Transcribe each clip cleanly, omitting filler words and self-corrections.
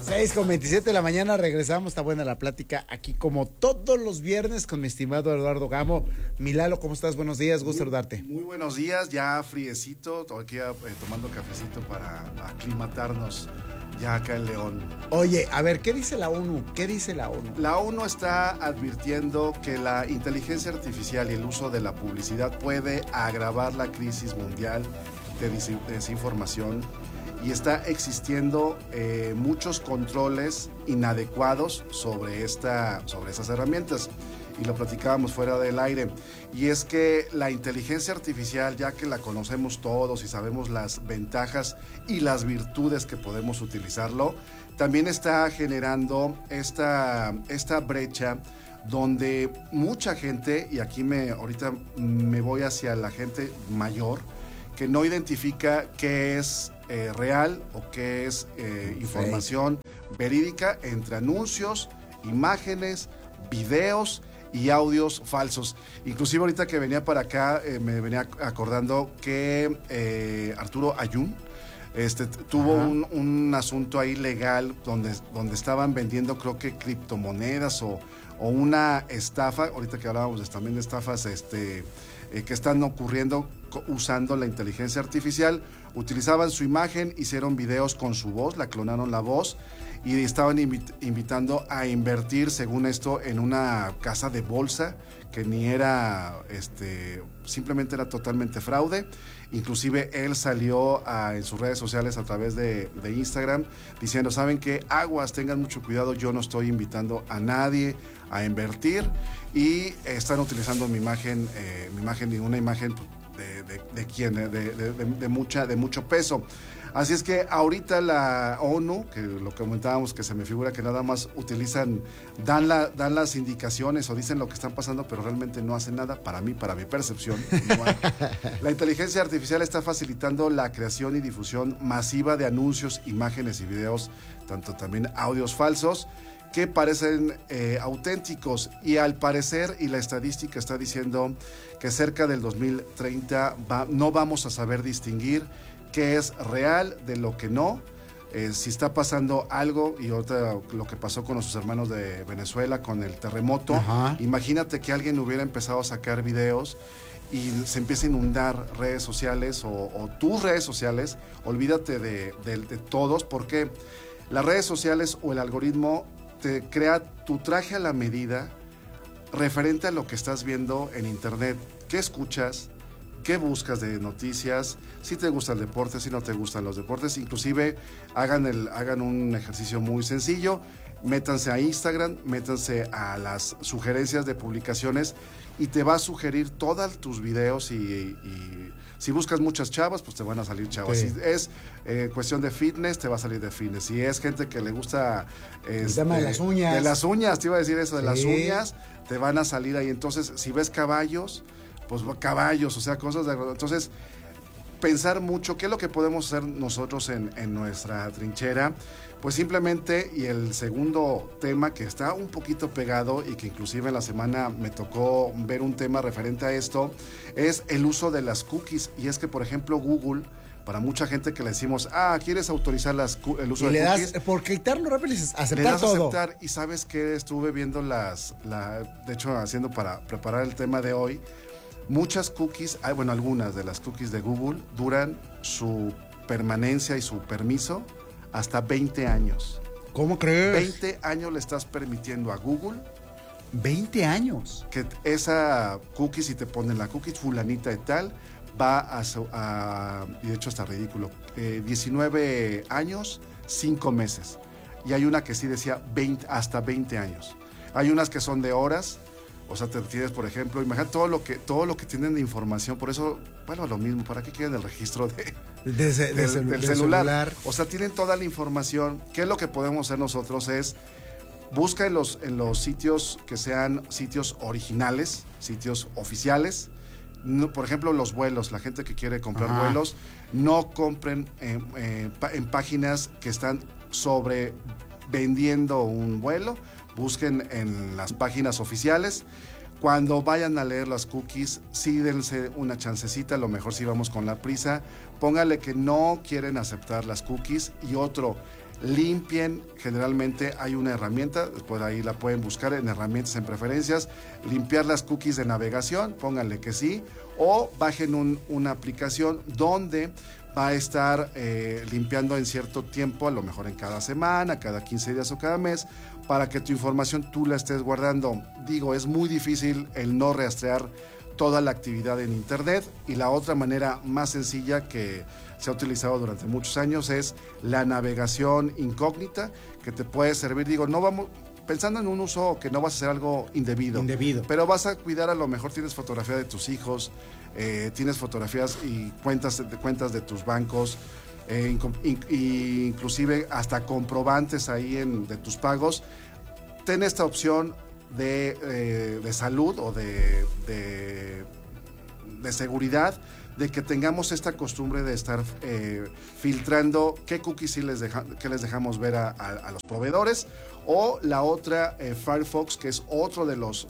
6:27 de la mañana, regresamos, está buena la plática aquí como todos los viernes con mi estimado Eduardo Gamo. Milalo, ¿cómo estás? Buenos días, gusto saludarte. Muy buenos días, ya friecito, aquí tomando cafecito para aclimatarnos ya acá en León. Oye, a ver, ¿qué dice la ONU? ¿Qué dice la ONU? La ONU está advirtiendo que la inteligencia artificial y el uso de la publicidad puede agravar la crisis mundial de desinformación y está existiendo muchos controles inadecuados sobre esas herramientas. Y lo platicábamos fuera del aire. Y es que la inteligencia artificial, ya que la conocemos todos y sabemos las ventajas y las virtudes que podemos utilizarlo, también está generando esta brecha donde mucha gente, y aquí ahorita me voy hacia la gente mayor, que no identifica qué es real o qué es información verídica entre anuncios, imágenes, videos y audios falsos. Inclusive ahorita que venía para acá me venía acordando que Arturo Ayun tuvo un asunto ahí legal donde estaban vendiendo, creo que criptomonedas o una estafa. Ahorita que hablábamos también de estafas que están ocurriendo usando la inteligencia artificial. Utilizaban su imagen, hicieron videos con su voz, la clonaron la voz y estaban invitando a invertir, según esto, en una casa de bolsa que ni era, simplemente era totalmente fraude. Inclusive él salió en sus redes sociales a través de Instagram diciendo, ¿saben qué? Aguas, tengan mucho cuidado, yo no estoy invitando a nadie a invertir y están utilizando mi imagen y una imagen de mucho peso. Así es que ahorita la ONU, que lo que comentábamos, que se me figura que nada más dan las indicaciones o dicen lo que están pasando, pero realmente no hacen nada, para mi percepción. La inteligencia artificial está facilitando la creación y difusión masiva de anuncios, imágenes y videos, tanto también audios falsos, que parecen auténticos, y al parecer, y la estadística está diciendo que cerca del 2030 no vamos a saber distinguir qué es real de lo que no. Si está pasando algo, y ahorita lo que pasó con nuestros hermanos de Venezuela con el terremoto, imagínate que alguien hubiera empezado a sacar videos y se empieza a inundar redes sociales o tus redes sociales. Olvídate de todos, porque las redes sociales o el algoritmo te crea tu traje a la medida referente a lo que estás viendo en internet. ¿Qué escuchas? ¿Qué buscas de noticias? Si te gusta el deporte, si no te gustan los deportes. Inclusive hagan un ejercicio muy sencillo. Métanse a Instagram, métanse a las sugerencias de publicaciones y te va a sugerir todos tus videos y si buscas muchas chavas, pues te van a salir chavas. Sí. Si es cuestión de fitness, te va a salir de fitness. Si es gente que le gusta el tema de las uñas. De las uñas, te iba a decir eso, de las uñas, te van a salir ahí. Entonces, si ves caballos, pues caballos, o sea, cosas de... Entonces, pensar mucho qué es lo que podemos hacer nosotros en nuestra trinchera. Pues simplemente, y el segundo tema que está un poquito pegado y que inclusive en la semana me tocó ver un tema referente a esto, es el uso de las cookies. Y es que, por ejemplo, Google, para mucha gente que le decimos, ¿quieres autorizar el uso de cookies? Por quitarlo rápido, aceptar le das todo. Aceptar, y ¿sabes qué? Estuve viendo de hecho, haciendo para preparar el tema de hoy, muchas cookies, algunas de las cookies de Google duran su permanencia y su permiso hasta 20 años. ¿Cómo crees? 20 años le estás permitiendo a Google. 20 años. Que esa cookie, si te ponen la cookie fulanita y tal, va y de hecho está ridículo, 19 años, 5 meses. Y hay una que sí decía hasta 20 años. Hay unas que son de horas. O sea, te tienes, por ejemplo, imagínate todo lo que tienen de información. Por eso, lo mismo, ¿para qué quieren el registro del celular? O sea, tienen toda la información. ¿Qué es lo que podemos hacer nosotros? Es busca en los sitios que sean sitios originales, sitios oficiales. No, por ejemplo, los vuelos, la gente que quiere comprar vuelos, no compren en páginas que están vendiendo un vuelo. Busquen en las páginas oficiales. Cuando vayan a leer las cookies, sí dense una chancecita, a lo mejor si vamos con la prisa, póngale que no quieren aceptar las cookies. Y otro, limpien. Generalmente hay una herramienta, después ahí la pueden buscar en herramientas, en preferencias, limpiar las cookies de navegación, pónganle que sí, o bajen una aplicación donde va a estar limpiando en cierto tiempo, a lo mejor en cada semana, cada 15 días o cada mes, para que tu información tú la estés guardando. Digo, es muy difícil el no rastrear toda la actividad en internet, y la otra manera más sencilla que se ha utilizado durante muchos años es la navegación incógnita, que te puede servir. Digo, no vamos pensando en un uso que no vas a hacer algo indebido, pero vas a cuidar, a lo mejor tienes fotografía de tus hijos, tienes fotografías y cuentas de tus bancos, inclusive hasta comprobantes ahí de tus pagos. Ten esta opción de salud o de seguridad, de que tengamos esta costumbre de estar filtrando qué cookies sí les dejamos ver a los proveedores. O la otra, Firefox, que es otro de los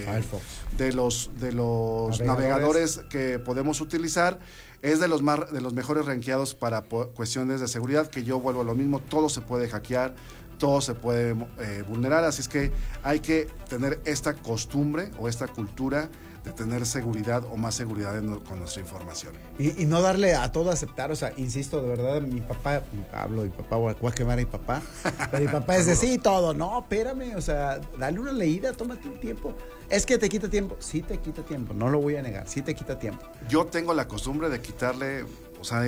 navegadores que podemos utilizar. Es de los mejores rankeados para cuestiones de seguridad, que yo vuelvo a lo mismo, todo se puede hackear, todo se puede vulnerar, así es que hay que tener esta costumbre o esta cultura de tener seguridad o más seguridad con nuestra información. Y no darle a todo aceptar, o sea, insisto, de verdad, mi papá, voy a quemar a mi papá, pero mi papá es de sí, todo, no, espérame, o sea, dale una leída, tómate un tiempo. Es que te quita tiempo, sí te quita tiempo, no lo voy a negar, sí te quita tiempo. Yo tengo la costumbre de quitarle, o sea,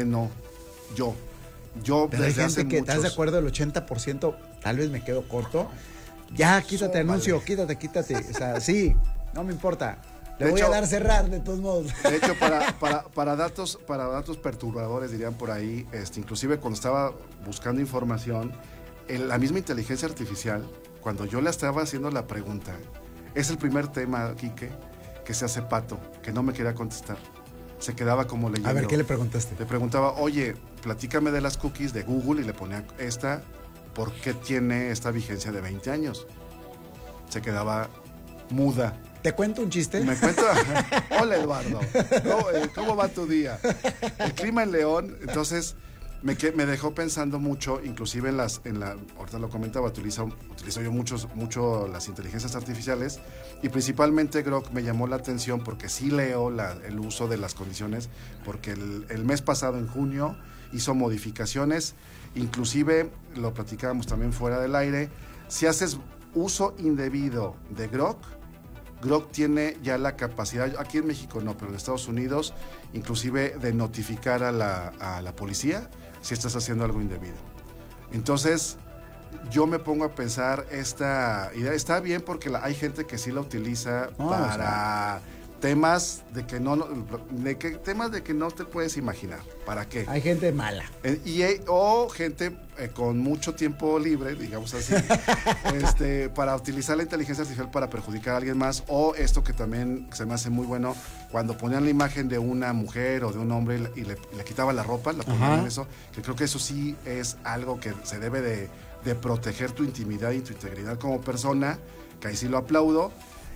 yo pero hay gente que estás de acuerdo el 80%, tal vez me quedo corto. Ya, quítate anuncio, quítate. O sea, sí, no me importa. Le voy a dar cerrar, de todos modos. De hecho, para datos perturbadores, dirían por ahí, inclusive cuando estaba buscando información, la misma inteligencia artificial, cuando yo le estaba haciendo la pregunta, es el primer tema, Quique, que se hace pato, que no me quería contestar. Se quedaba como leyendo. A ver, ¿qué le preguntaste? Le preguntaba, oye, platícame de las cookies de Google, y le ponía ¿por qué tiene esta vigencia de 20 años? Se quedaba muda. ¿Te cuento un chiste? Me cuenta. Hola, Eduardo. ¿Cómo va tu día? El clima en León. Entonces, me dejó pensando mucho, inclusive ahorita lo comentaba, utilizo yo mucho las inteligencias artificiales, y principalmente Grok me llamó la atención porque sí leo el uso de las condiciones, porque el mes pasado, en junio, hizo modificaciones, inclusive lo platicábamos también fuera del aire. Si haces uso indebido de Grok tiene ya la capacidad, aquí en México no, pero en Estados Unidos, inclusive de notificar a la policía si estás haciendo algo indebido. Entonces, yo me pongo a pensar, esta idea está bien, porque hay gente que sí la utiliza para temas de que temas de que no te puedes imaginar. ¿Para qué? Hay gente mala. O gente con mucho tiempo libre, digamos así, para utilizar la inteligencia artificial para perjudicar a alguien más. O esto que también se me hace muy bueno, cuando ponían la imagen de una mujer o de un hombre y le quitaban la ropa, la ponían en eso, que creo que eso sí es algo que se debe de proteger tu intimidad y tu integridad como persona, que ahí sí lo aplaudo.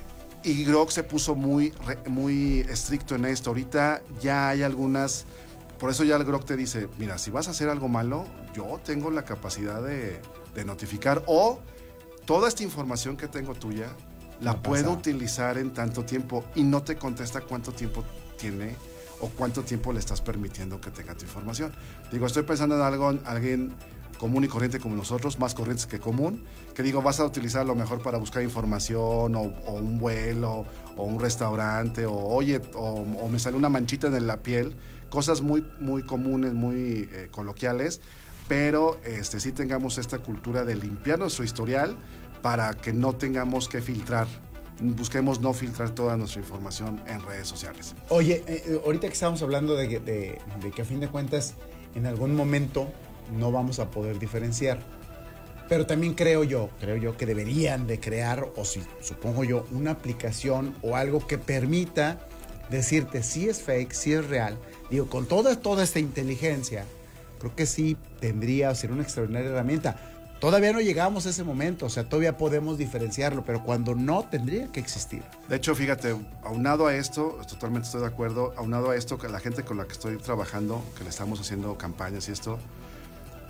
Y Grok se puso muy estricto en esto. Ahorita ya hay algunas, por eso ya el Grok te dice, mira, si vas a hacer algo malo, yo tengo la capacidad de notificar, o toda esta información que tengo tuya la puedo utilizar en tanto tiempo, y no te contesta cuánto tiempo tiene o cuánto tiempo le estás permitiendo que tenga tu información. Digo, estoy pensando en alguien común y corriente como nosotros, más corrientes que común, que digo, vas a utilizar a lo mejor para buscar información, o un vuelo, o un restaurante, o me sale una manchita en la piel, cosas muy, muy comunes, muy coloquiales, pero sí tengamos esta cultura de limpiar nuestro historial para que no tengamos que filtrar. Busquemos no filtrar toda nuestra información en redes sociales. Oye, ahorita que estamos hablando de que a fin de cuentas en algún momento no vamos a poder diferenciar, pero también creo yo que deberían de crear, o si supongo yo, una aplicación o algo que permita decirte si es fake, si es real. Digo, con toda esta inteligencia, creo que sí tendría que ser una extraordinaria herramienta. Todavía no llegamos a ese momento, o sea, todavía podemos diferenciarlo, pero cuando no, tendría que existir. De hecho, fíjate, aunado a esto, totalmente estoy de acuerdo, aunado a esto, que la gente con la que estoy trabajando, que le estamos haciendo campañas y esto,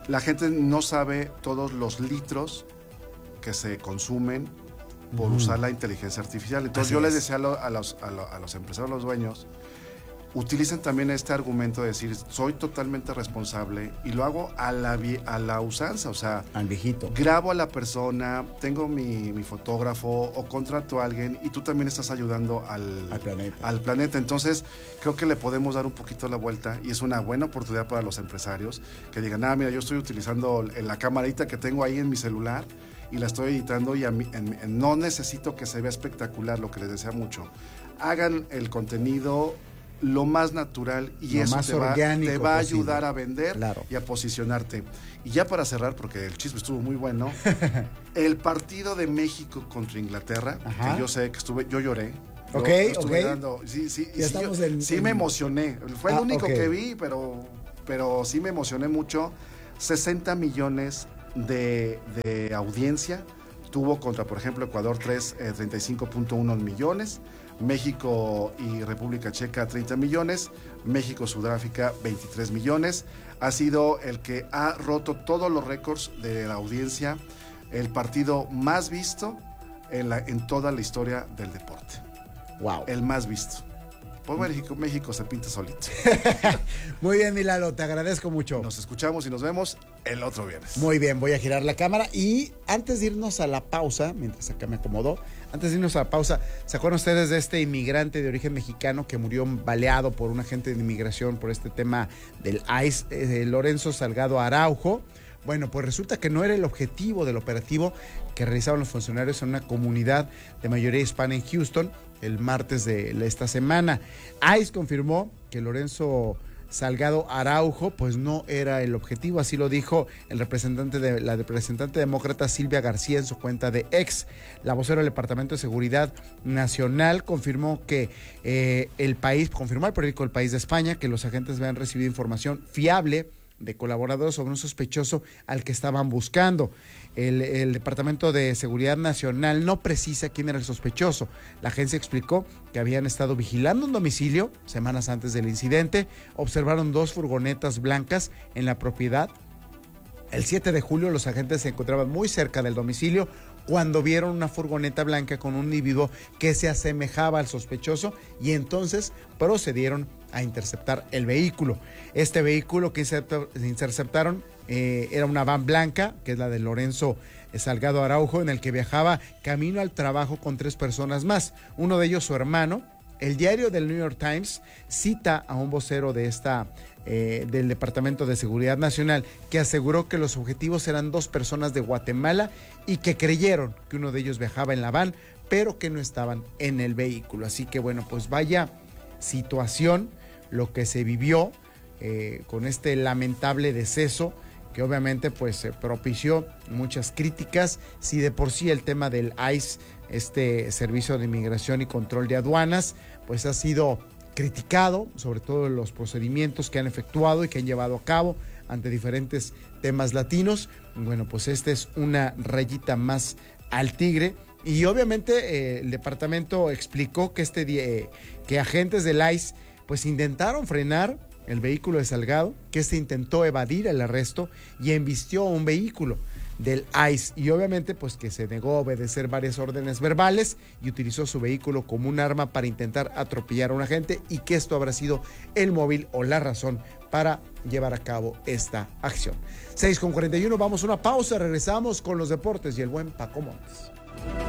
La gente no sabe todos los litros que se consumen por usar la inteligencia artificial. Entonces Así yo les es. decía a los empresarios, a los dueños, utilicen también este argumento de decir, soy totalmente responsable y lo hago a la usanza, o sea, Al viejito. grabo a la persona, tengo mi fotógrafo o contrato a alguien y tú también estás ayudando al planeta. Entonces, creo que le podemos dar un poquito la vuelta y es una buena oportunidad para los empresarios que digan, mira, yo estoy utilizando la camarita que tengo ahí en mi celular y la estoy editando y no necesito que se vea espectacular, lo que les desea mucho. Hagan el contenido lo más natural y lo eso más te va a posible. ayudar a vender, claro, y a posicionarte. Y ya para cerrar, porque el chisme estuvo muy bueno, el partido de México contra Inglaterra, Ajá, que yo sé que yo lloré. Ok, Sí, me emocioné. Fue el único que vi, pero sí me emocioné mucho. 60 millones de audiencia tuvo contra, por ejemplo, Ecuador 35.1 millones, México y República Checa 30 millones, México, Sudáfrica 23 millones. Ha sido el que ha roto todos los récords de la audiencia, el partido más visto en toda la historia del deporte. Wow. El más visto. Pues México se pinta solito. Muy bien, mi Lalo, te agradezco mucho. Nos escuchamos y nos vemos el otro viernes. Muy bien, voy a girar la cámara y antes de irnos a la pausa, mientras acá me acomodó, antes de irnos a la pausa, ¿se acuerdan ustedes de este inmigrante de origen mexicano que murió baleado por un agente de inmigración por este tema del ICE, Lorenzo Salgado Araujo? Bueno, pues resulta que no era el objetivo del operativo que realizaban los funcionarios en una comunidad de mayoría hispana en Houston el martes de esta semana. ICE confirmó que Lorenzo Salgado Araujo pues no era el objetivo, así lo dijo la representante demócrata Silvia García en su cuenta de X. La vocera del Departamento de Seguridad Nacional confirmó que confirmó al periódico El País de España que los agentes habían recibido información fiable de colaboradores sobre un sospechoso al que estaban buscando. El Departamento de Seguridad Nacional no precisa quién era el sospechoso. La agencia explicó que habían estado vigilando un domicilio semanas antes del incidente, observaron 2 furgonetas blancas en la propiedad. El 7 de julio los agentes se encontraban muy cerca del domicilio cuando vieron una furgoneta blanca con un individuo que se asemejaba al sospechoso y entonces procedieron a interceptar el vehículo. Este vehículo que interceptaron era una van blanca, que es la de Lorenzo Salgado Araujo, en el que viajaba camino al trabajo con 3 personas más, uno de ellos su hermano. El diario del New York Times cita a un vocero de del Departamento de Seguridad Nacional que aseguró que los objetivos eran 2 personas de Guatemala y que creyeron que uno de ellos viajaba en la van, pero que no estaban en el vehículo. Así que bueno, pues vaya situación lo que se vivió con este lamentable deceso que obviamente pues propició muchas críticas. Si de por sí el tema del ICE, este Servicio de Inmigración y Control de Aduanas, pues ha sido criticado, sobre todo los procedimientos que han efectuado y que han llevado a cabo ante diferentes temas latinos, bueno, pues esta es una rayita más al tigre. Y obviamente el departamento explicó que que agentes del ICE pues intentaron frenar el vehículo de Salgado, que se intentó evadir el arresto y embistió un vehículo del ICE y obviamente pues que se negó a obedecer varias órdenes verbales y utilizó su vehículo como un arma para intentar atropellar a un agente y que esto habrá sido el móvil o la razón para llevar a cabo esta acción. 6:41, vamos a una pausa, regresamos con los deportes y el buen Paco Montes.